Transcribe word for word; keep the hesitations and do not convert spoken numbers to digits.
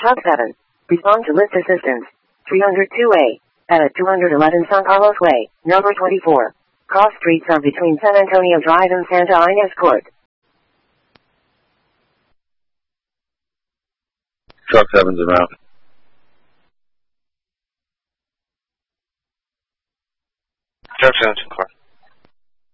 Truck seven. Respond to list assistance. three oh two A. At two eleven San Carlos Way, number twenty-four. Cross streets are between San Antonio Drive and Santa Ynez Court. Truck seven's en route. Truck seven's in car.